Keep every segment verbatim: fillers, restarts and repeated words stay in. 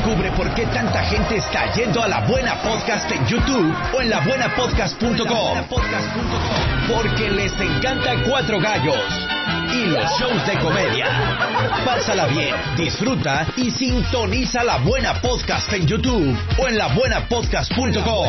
Descubre por qué tanta gente está yendo a La Buena Podcast en YouTube o en la buena podcast punto com. Porque les encanta Cuatro Gallos y los shows de comedia. Pásala bien, disfruta y sintoniza La Buena Podcast en YouTube o en la buena podcast punto com.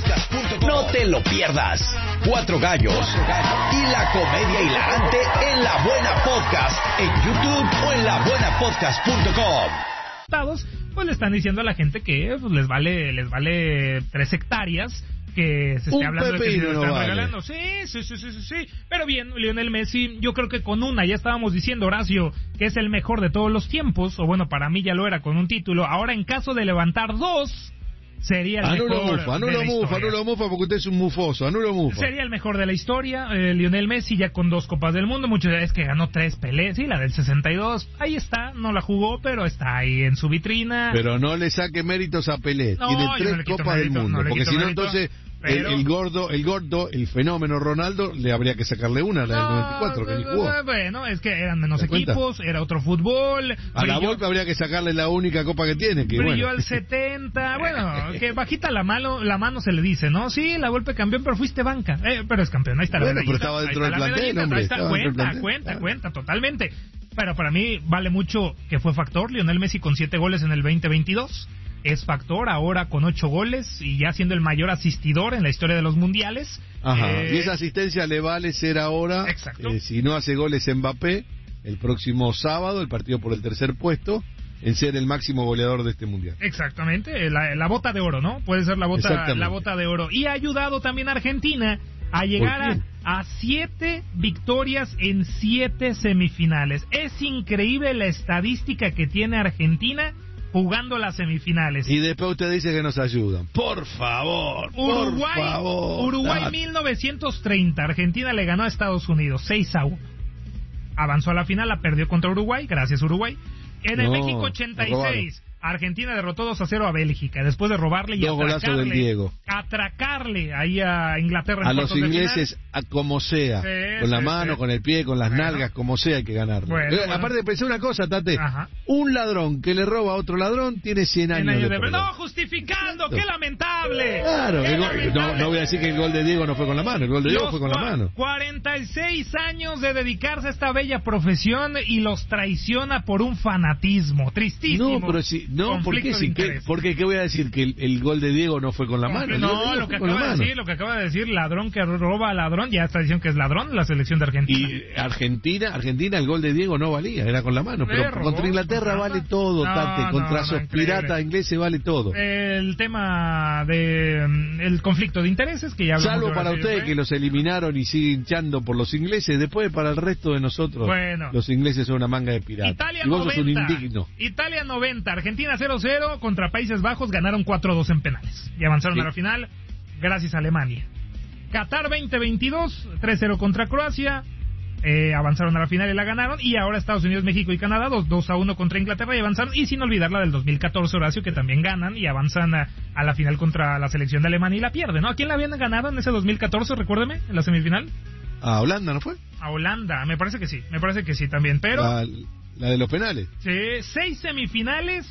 No te lo pierdas. Cuatro Gallos y la comedia hilarante en La Buena Podcast en YouTube o en la buena podcast punto com. Pues le están diciendo a la gente que pues, les vale les vale tres hectáreas que se esté un hablando de que se lo no están vale. regalando. Sí, sí, sí, sí, sí, sí. Pero bien, Lionel Messi, yo creo que con una, ya estábamos diciendo, Horacio, que es el mejor de todos los tiempos, o bueno, para mí ya lo era con un título. Ahora, en caso de levantar dos, sería el anulo mejor mufa, de anulo la mufa, historia. anulo mufa, porque usted es un mufoso, anulo mufa. Sería el mejor de la historia, eh, Lionel Messi ya con dos Copas del Mundo, muchos es que ganó tres peleas, sí, la del sesenta y dos, ahí está, no la jugó, pero está ahí en su vitrina. Pero no le saque méritos a Pelé, No, tiene yo tres no le quito Copas mérito, del Mundo, no le porque quito si no mérito, entonces pero... el, el gordo, el gordo, el fenómeno Ronaldo, le habría que sacarle una, la del noventa y cuatro, que ni jugó. Bueno, es que eran menos ¿Te cuenta? equipos, era otro fútbol. A la brilló- Volpe habría que sacarle la única copa que tiene, que Brilló bueno. al setenta, bueno, que bajita la mano, la mano se le dice, ¿no? Sí, la Volpe campeón, pero fuiste banca. Eh, pero es campeón, ahí está la Bueno, medallita. pero estaba dentro ahí del está la plantel, medallita, hombre, ahí está, estaba dentro del cuenta, plantel, cuenta, claro. cuenta, totalmente. Pero para mí vale mucho que fue factor, Lionel Messi con siete goles en el veinte veintidós. Es factor ahora con ocho goles y ya siendo el mayor asistidor en la historia de los mundiales. Ajá, Eh, y esa asistencia le vale ser ahora, Exacto. eh, si no hace goles Mbappé, el próximo sábado, el partido por el tercer puesto, en ser el máximo goleador de este mundial. Exactamente, la, la bota de oro, ¿no? Puede ser la bota, Exactamente. la bota de oro. Y ha ayudado también a Argentina a llegar ¿Por qué? a, a siete victorias en siete semifinales. Es increíble la estadística que tiene Argentina jugando las semifinales. Y después usted dice que nos ayudan. Por favor, Uruguay, por favor. Uruguay Ah, mil novecientos treinta, Argentina le ganó a Estados Unidos seis a uno. Avanzó a la final, la perdió contra Uruguay, gracias Uruguay. En el No, México ochenta y lo seis, Argentina derrotó dos a cero a Bélgica, después de robarle y Dos golazos atracarle, del Diego. atracarle ahí a Inglaterra en A los cuartos de ingleses, final. a como sea, Sí, con la sí, mano, sí. con el pie, con las Bueno. nalgas, como sea, hay que ganarlo. Bueno, Eh, bueno. Aparte, pensé una cosa, Tate. Ajá. Un ladrón que le roba a otro ladrón tiene cien En años, años de de- perdón. No, justificando, qué lamentable. Claro, Qué el gol- no, lamentable. no voy a decir que el gol de Diego no fue con la mano, el gol de Diego Los fue con la cua- mano. cuarenta y seis años de dedicarse a esta bella profesión y los traiciona por un fanatismo. Tristísimo. No, pero si, no, ¿por qué Conflicto de sí? ¿Qué, interés. ¿Por qué? ¿Qué voy a decir? ¿Que el, el gol de Diego no fue con la mano? El gol de No, Diego lo que fue con la acaba de mano. decir, lo que acaba de decir, ladrón que roba a ladrón, ya está diciendo que es ladrón la selección de Argentina. Y Argentina, Argentina, el gol de Diego no valía, era con la mano. Pero Eh, robó, contra Inglaterra con vale trampa. todo, No, Tate. no, Contra no, esos increíble. piratas ingleses vale todo. El tema de mm, el conflicto de intereses que ya hablamos Salvo de para Brasil, ustedes ¿eh? que los eliminaron y siguen hinchando por los ingleses, después para el resto de nosotros, Bueno. los ingleses son una manga de piratas. Italia y vos sos un noventa. indigno. Italia noventa, Argentina cero cero contra Países Bajos, ganaron cuatro a dos en penales y avanzaron Sí. a la final gracias a Alemania. Qatar veinte veintidós, tres cero contra Croacia, eh, avanzaron a la final y la ganaron, y ahora Estados Unidos, México y Canadá dos a uno contra Inglaterra y avanzaron, y sin olvidar la del dos mil catorce, Horacio, que también ganan y avanzan a, a la final contra la selección de Alemania y la pierden, ¿no? ¿A quién la habían ganado en ese dos mil catorce, recuérdeme, en la semifinal? A Holanda, ¿no fue? A Holanda, me parece que sí, me parece que sí también, pero... La, la de los penales. Sí, seis semifinales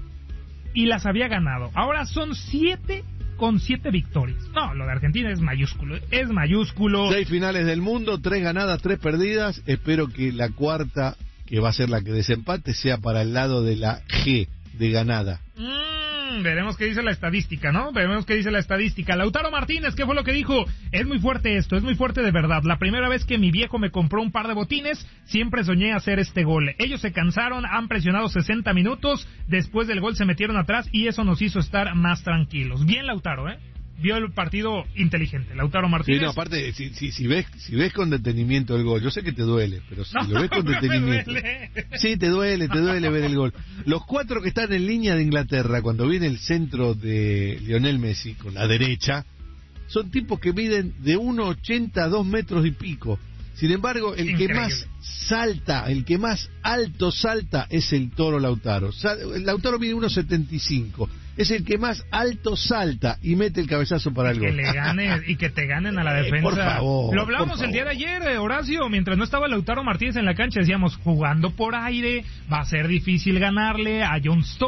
y las había ganado. Ahora son siete con siete victorias. No, lo de Argentina es mayúsculo, es mayúsculo. Seis finales del mundo, tres ganadas, tres perdidas. Espero que la cuarta, que va a ser la que desempate, sea para el lado de la G, de ganada. Mm, veremos qué dice la estadística, ¿no? Veremos qué dice la estadística. Lautaro Martínez, ¿qué fue lo que dijo? Es muy fuerte esto, es muy fuerte de verdad. La primera vez que mi viejo me compró un par de botines, siempre soñé hacer este gol. Ellos se cansaron, han presionado sesenta minutos, después del gol se metieron atrás y eso nos hizo estar más tranquilos. Bien Lautaro, ¿eh? Vio el partido inteligente, Lautaro Martínez. Sí, no, aparte, si, si, si ves si ves con detenimiento el gol, yo sé que te duele, pero si No, lo ves con no me detenimiento... duele. Sí, te duele, te duele ver el gol. Los cuatro que están en línea de Inglaterra, cuando viene el centro de Lionel Messi, con la derecha, son tipos que miden de uno ochenta a dos metros y pico. Sin embargo, el Increíble. que más salta, el que más alto salta es el Toro Lautaro. Sal- el Lautaro mide uno setenta y cinco. Es el que más alto salta y mete el cabezazo para el Que gol. le gane y que te ganen a la Eh, defensa. por favor, Lo hablamos por el día de favor. ayer, eh, Horacio, mientras no estaba Lautaro Martínez en la cancha, decíamos, jugando por aire, va a ser difícil ganarle a John Stones.